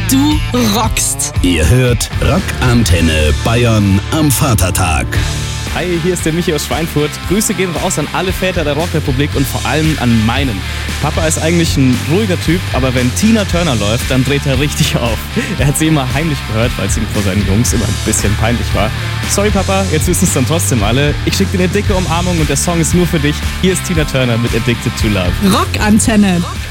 Du rockst. Ihr hört Rockantenne Bayern am Vatertag. Hi, hier ist der Michi aus Schweinfurt. Grüße gehen raus an alle Väter der Rockrepublik und vor allem an meinen. Papa ist eigentlich ein ruhiger Typ, aber wenn Tina Turner läuft, dann dreht er richtig auf. Er hat sie immer heimlich gehört, weil es ihm vor seinen Jungs immer ein bisschen peinlich war. Sorry Papa, jetzt wissen es dann trotzdem alle. Ich schicke dir eine dicke Umarmung und der Song ist nur für dich. Hier ist Tina Turner mit Addicted to Love. Rockantenne.